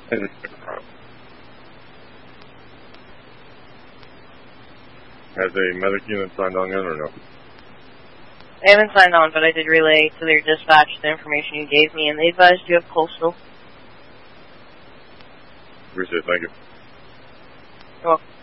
Has a medic unit signed on yet or no? I haven't signed on, but I did relay to their dispatch the information you gave me, and they advised you of Coastal. Appreciate it, thank you. You're welcome.